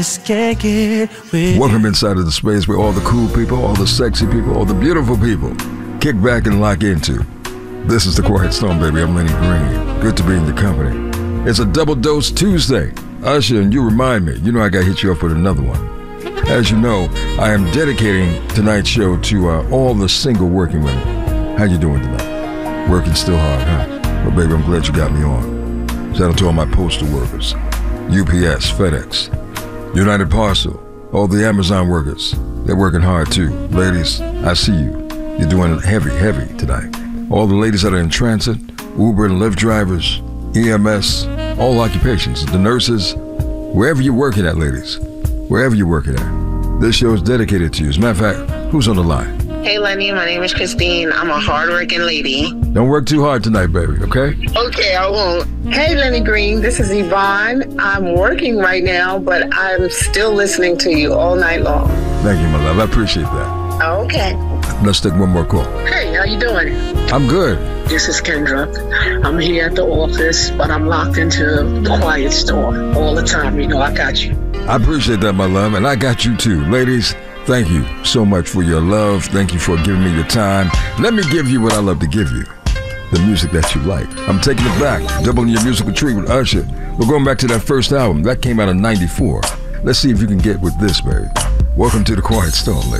Can't get with Welcome inside of the space where all the cool people, all the sexy people, all the beautiful people kick back and lock into. This is the Quiet Storm, baby. I'm Lenny Green. Good to be in your company. It's a double dose Tuesday. Usher, and you remind me, you know I got to hit you up with another one. As you know, I am dedicating tonight's show to all the single working women. How you doing tonight? Working still hard, huh? Well, baby, I'm glad you got me on. Shout out to all my postal workers. UPS, FedEx, United Parcel, all the Amazon workers. They're working hard too. Ladies, I see you. You're doing it heavy tonight. All the ladies that are in transit, Uber and Lyft drivers, EMS, all occupations, the nurses, wherever you're working at, ladies, wherever you're working at. This show is dedicated to you. As a matter of fact, who's on the line? Hey, Lenny, my name is Christine. I'm a hardworking lady. Don't work too hard tonight, baby, okay? Okay, I won't. Hey, Lenny Green, this is Yvonne. I'm working right now, but I'm still listening to you all night long. Thank you, my love. I appreciate that. Okay. Let's take one more call. Hey, how you doing? I'm good. This is Kendra. I'm here at the office, but I'm locked into the Quiet Storm all the time. You know, I got you. I appreciate that, my love, and I got you too. Ladies, thank you so much for your love. Thank you for giving me your time. Let me give you what I love to give you. The music that you like. I'm taking it back. Doubling your musical treat with Usher. We're going back to that first album. That came out in '94. Let's see if you can get with this, baby. Welcome to the Quiet Storm, ladies.